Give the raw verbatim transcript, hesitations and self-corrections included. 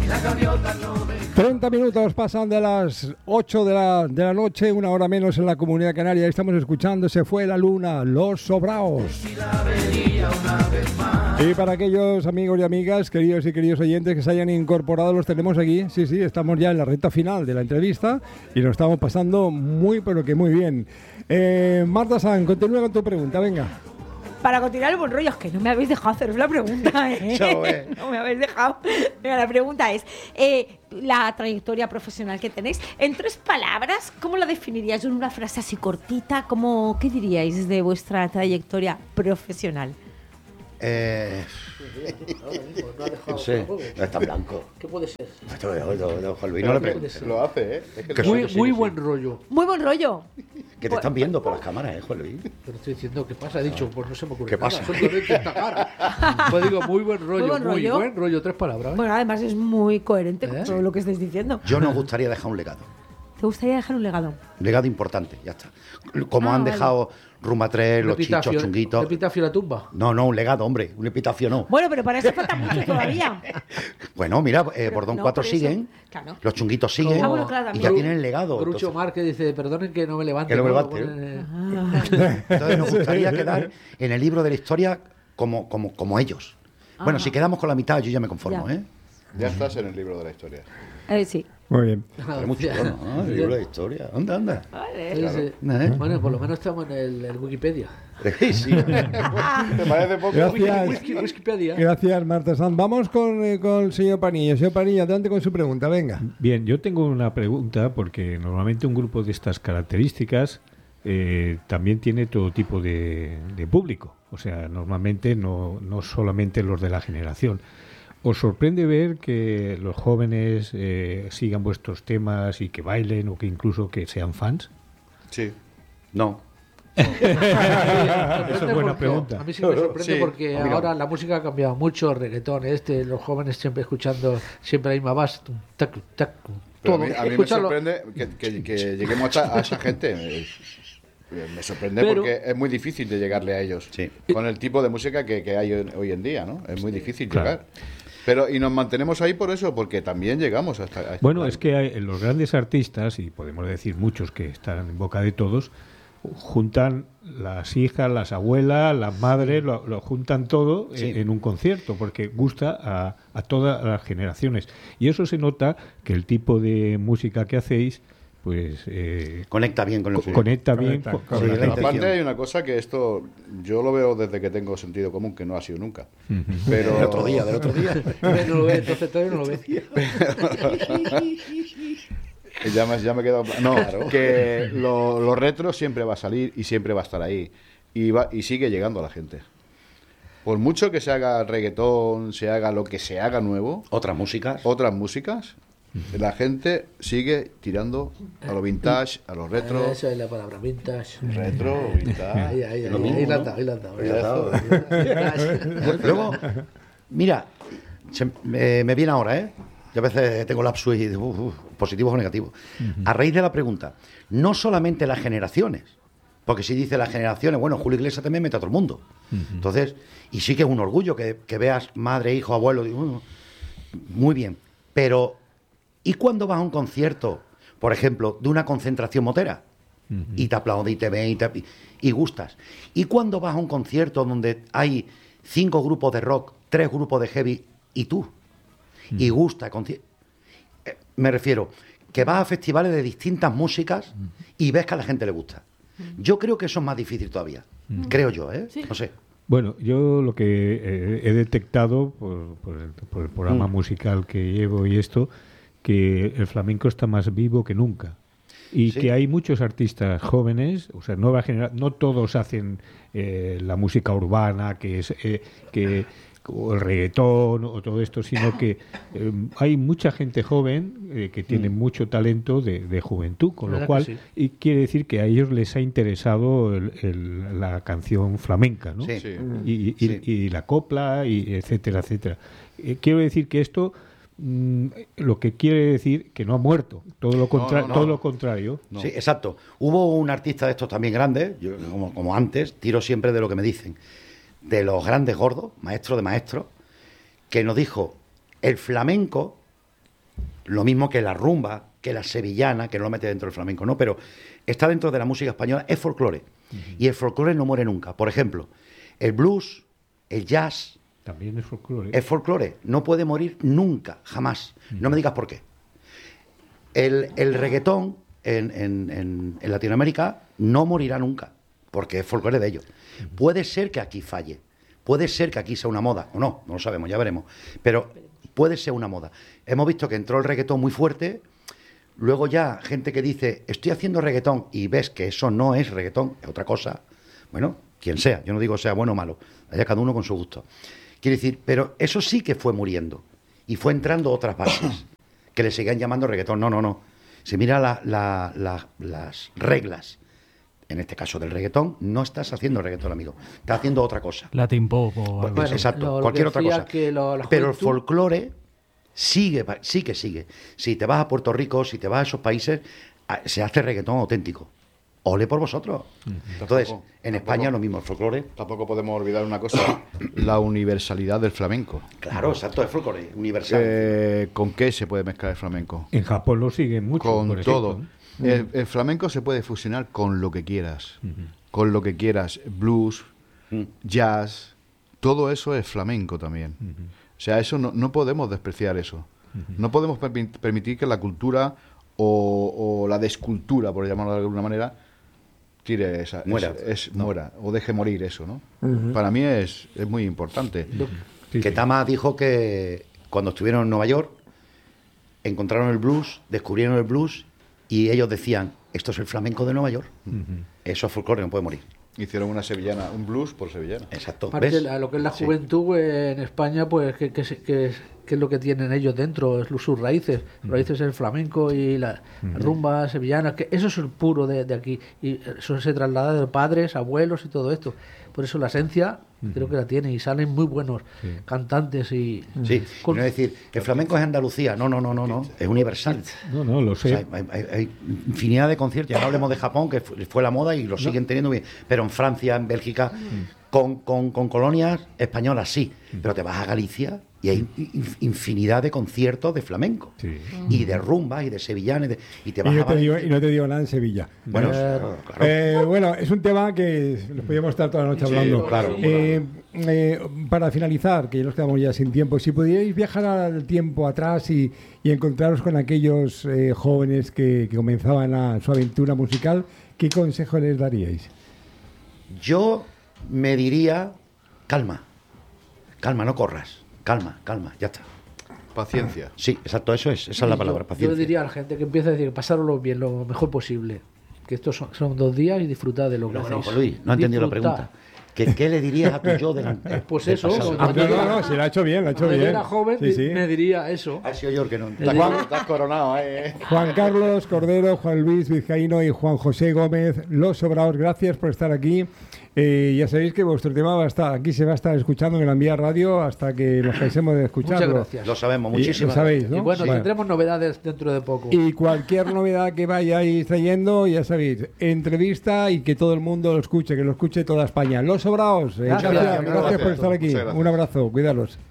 treinta minutos pasan de las ocho de la, de la noche, una hora menos en la Comunidad Canaria. Estamos escuchando Se fue la luna, Los Sobraos. Y para aquellos amigos y amigas, queridos y queridos oyentes que se hayan incorporado, los tenemos aquí. Sí, sí, estamos ya en la recta final de la entrevista y nos estamos pasando muy, pero que muy bien. Eh, Marta San, continúa con tu pregunta, venga. Para continuar el buen rollo, es que no me habéis dejado haceros la pregunta, ¿eh? Chove. No me habéis dejado. Venga, la pregunta es, eh, la trayectoria profesional que tenéis, en tres palabras, ¿cómo la definiríais? En una frase así cortita, ¿cómo, ¿qué diríais de vuestra trayectoria profesional? Eh... No sé, no está blanco. ¿Qué puede ser? Esto de Juan Luis, no le preguntes. Lo hace, ¿eh? Es que Que lo Muy, hace, sí, muy sí. buen rollo. Muy buen rollo. Que te están viendo por las cámaras, ¿eh, Juan Luis? Pero estoy diciendo, ¿qué pasa? He dicho, pues no se me ocurre. ¿Qué nada, pasa? Simplemente esta cara. Pues digo, muy buen rollo, muy buen buen rollo. rollo, buen rollo tres palabras. ¿eh? Bueno, además es muy coherente con ¿Eh? todo lo que estáis diciendo. Yo nos gustaría dejar un legado. ¿Te gustaría dejar un legado? Un legado importante, ya está. Como Ah, han vale. dejado Rumba tres, Un los chichos epitafio, chunguitos. un epitafio en la tumba. No, no, un legado, hombre. Un epitafio no. Bueno, pero para eso falta mucho todavía. Bueno, mira, eh, Pero Bordón no, cuatro por eso. siguen, Claro. los chunguitos siguen Ah, bueno, claro, y también. ya tienen el legado. Grucho Entonces, Márquez dice, perdonen que no me levante. Que no me ¿no? levante, Pone- entonces nos gustaría quedar en el libro de la historia como, como, como ellos. Bueno, Ajá. si quedamos con la mitad, yo ya me conformo, Ya. ¿eh? Ya estás en el libro de la historia. Eh, sí. Muy bien. Pero mucho, ¿no? El libro de la historia. ¿Dónde anda? Vale. Sí, sí. ¿Eh? Bueno, por lo menos estamos en el, el Wikipedia. Sí. ¿Te parece poco? Gracias. Wiki- Wikipedia. Gracias, Marta San. Vamos con, eh, con el señor Panilla. Señor Panilla, adelante con su pregunta, venga. Bien, yo tengo una pregunta porque normalmente un grupo de estas características eh, también tiene todo tipo de, de público. O sea, normalmente no, no solamente los de la generación. ¿Os sorprende ver que los jóvenes eh, sigan vuestros temas y que bailen o que incluso que sean fans? Sí. No. Esa es buena pregunta. A mí sí me sorprende Sí. porque Mira. ahora la música ha cambiado mucho, el reggaetón, este, los jóvenes siempre escuchando siempre la misma base, tum, tacu, tacu, Pero todo. a mí, a mí me Escucharlo- sorprende que, que- que lleguemos a, a esa gente. Me, me sorprende Pero- porque es muy difícil de llegarle a ellos. Sí. Con el tipo de música que, que hay hoy hoy en día, ¿no? Es muy difícil Claro. llegar. Pero, y nos mantenemos ahí por eso, porque también llegamos hasta... a este Bueno, plano. es que hay- los grandes artistas, y podemos decir muchos que están en boca de todos, juntan las hijas, las abuelas, las madres, lo, lo juntan todo Sí. en, en un concierto, porque gusta a, a todas las generaciones. Y eso se nota que el tipo de música que hacéis, pues eh, Conecta bien con el co- público. conecta bien Conecta, con- Sí, con la la gente. intención. Aparte hay una cosa que esto yo lo veo desde que tengo sentido común, que no ha sido nunca. Pero Del otro día, del otro día. No lo ve, entonces todavía no lo ve. Ya me, ya me he quedado... No, que lo, lo retro siempre va a salir y siempre va a estar ahí. Y, va, y sigue llegando a la gente. Por mucho que se haga reggaetón, se haga lo que se haga nuevo, Otras músicas. otras músicas, la gente sigue tirando a lo vintage, a lo retro. Esa es la palabra, vintage. Retro, vintage. Ahí, ahí, ahí, Lo ahí, mismo, ahí la ¿no? has dado, ahí la has dado, ahí Ahí la la has has dado. Luego, mira, se- me, me viene ahora, ¿eh? Yo a veces tengo lapsus y digo, "Uf, uf, positivos o negativos". A raíz de la pregunta, no solamente las generaciones, porque si dice las generaciones, bueno, Julio Iglesias también mete a todo el mundo. Entonces, y sí que es un orgullo que, que veas madre, hijo, abuelo, digo, "Uh, muy bien". Pero, ¿y cuando vas a un concierto, por ejemplo, de una concentración motera? Y te aplauden y te ven y, te, y gustas. ¿Y cuando vas a un concierto donde hay cinco grupos de rock, tres grupos de heavy y tú? Y gusta. conci- eh, Me refiero, que vas a festivales de distintas músicas y ves que a la gente le gusta. Yo creo que eso es más difícil todavía. Creo yo, ¿eh? Sí. No sé. Bueno, yo lo que eh, he detectado por, por el, por el programa Mm. musical que llevo y esto, que el flamenco está más vivo que nunca. Y Sí. que hay muchos artistas jóvenes, o sea, nueva generación, no todos hacen eh, la música urbana, que es eh, que o el reggaetón o todo esto, sino que eh, hay mucha gente joven eh, que tiene mucho talento de, de juventud, con La lo verdad cual, que sí. y quiere decir que a ellos les ha interesado el- el- la canción flamenca, ¿no? Sí. Sí. y, y- Sí. y la copla, y etcétera, etcétera. Eh, quiero decir que esto, mm, lo que quiere decir que no ha muerto, todo lo, contra- no, no. todo lo contrario. No. Sí, exacto. Hubo un artista de estos también grandes, yo, como, como antes, tiro siempre de lo que me dicen, de los grandes gordos, maestro de maestros, que nos dijo, el flamenco Lo mismo que la rumba, que la sevillana, que no lo mete dentro del flamenco, ¿no? Pero está dentro de la música española, es folclore. Uh-huh. Y el folclore no muere nunca. Por ejemplo, el blues, el jazz... También es folclore. Es folclore. No puede morir nunca, jamás. Uh-huh. No me digas por qué. El, el reggaetón en, en, en, en Latinoamérica no morirá nunca, porque es folclore de ellos. Uh-huh. Puede ser que aquí falle. Puede ser que aquí sea una moda. O no, no lo sabemos, ya veremos. Pero puede ser una moda. Hemos visto que entró el reggaetón muy fuerte... Luego ya gente que dice, estoy haciendo reggaetón, y ves que eso no es reggaetón, es otra cosa. Bueno, quien sea, yo no digo sea bueno o malo, haya cada uno con su gusto. Quiere decir, pero eso sí que fue muriendo. Y fue entrando otras bases, que le seguían llamando reggaetón. No, no, no. Si mira la, la, la, las reglas, en este caso del reggaetón, no estás haciendo reggaetón, amigo. Estás haciendo otra cosa. Latin pop o algo. Pues, exacto, lo, lo cualquier otra cosa. Lo, pero el folclore... Sigue, sí que sigue. Si te vas a Puerto Rico, si te vas a esos países, se hace reggaetón auténtico. Ole por vosotros. Uh-huh. Entonces, tampoco, en tampoco, España lo mismo, el folclore. Tampoco podemos olvidar una cosa, la universalidad del flamenco. Claro, exacto, es folclore, universal. Eh, ¿Con qué se puede mezclar el flamenco? En Japón lo siguen mucho. Con por todo. ejemplo. El, el flamenco se puede fusionar con lo que quieras. Uh-huh. Con lo que quieras. Blues, mm. jazz, todo eso es flamenco también. Uh-huh. O sea, eso no, no podemos despreciar eso. No podemos permi- permitir que la cultura o, o la descultura, por llamarlo de alguna manera, tire esa, muera, es, es, no. muera o deje morir eso, ¿no? Uh-huh. Para mí es, es muy importante. Sí, que sí. Tama dijo que cuando estuvieron en Nueva York, encontraron el blues, descubrieron el blues y ellos decían, esto es el flamenco de Nueva York. Uh-huh. Eso es folclore, no puede morir. Hicieron una sevillana, un blues por sevillana. Exacto. Aparte, ¿ves? a lo que es la Sí. juventud eh, en España, pues, ¿qué, qué, qué, qué es lo que tienen ellos dentro? Es sus raíces. Sus raíces es el flamenco y la Uh-huh. rumba sevillana, que eso es el puro de, de aquí. Y eso se traslada de padres, abuelos y todo esto. Por eso la esencia uh-huh. creo que la tiene y salen muy buenos sí. cantantes y... Sí, y no es decir, el flamenco es Andalucía. No, no, no, no, no. Es universal. No, no, lo sé. O sea, hay, hay, hay infinidad de conciertos. Ya no hablemos de Japón, que fue, fue la moda y lo no. siguen teniendo bien. Pero en Francia, en Bélgica, mm. con, con, con colonias españolas sí. Mm. Pero te vas a Galicia y hay infinidad de conciertos de flamenco. Sí. Y de rumba y de sevillanas. Y, de, y, te vas y, no a te digo, y no te digo nada en Sevilla. Bueno, eh, claro. Eh, bueno, es un tema que nos podríamos estar toda la noche hablando. Sí, claro. Eh, eh, para finalizar, que nos quedamos ya sin tiempo, si pudierais viajar al tiempo atrás y, y encontraros con aquellos eh, jóvenes que, que comenzaban a, su aventura musical, ¿qué consejo les daríais? Yo me diría, calma, calma, no corras, calma, calma, ya está. Paciencia. Sí, exacto, eso es, esa es la yo, palabra, paciencia. Yo le diría a la gente que empiece a decir, pasároslo bien, lo mejor posible. Que estos son, son dos días y disfrutad de lo que No, hacéis. no, Luis, no he entendido la Disfrutad. pregunta. ¿Qué, ¿Qué le dirías a tu yo delante? Pues del eso, pasado? Ah, no, no, no, si lo ha hecho bien, lo ha hecho Cuando bien. yo era joven Sí, sí. me diría eso. Ha sido yo el que no. Estás, Juan- estás coronado, ¿eh? Juan Carlos Cordero, Juan Luis Vizcaíno y Juan José Gómez, Los Sobraos, gracias por estar aquí. Eh, ya sabéis que vuestro tema va a estar aquí, se va a estar escuchando en la Envía Radio hasta que nos cansemos de escucharlo. Muchas gracias. Lo sabemos, Y muchísimas lo sabéis, ¿no? Y bueno, Vale. tendremos novedades dentro de poco. Y cualquier novedad que vayáis trayendo, ya sabéis, entrevista y que todo el mundo lo escuche, que lo escuche toda España. Los Sobraos, eh, Gracias. gracias, Muchas gracias por gracias. estar aquí. Muchas gracias. Un abrazo, cuidaros.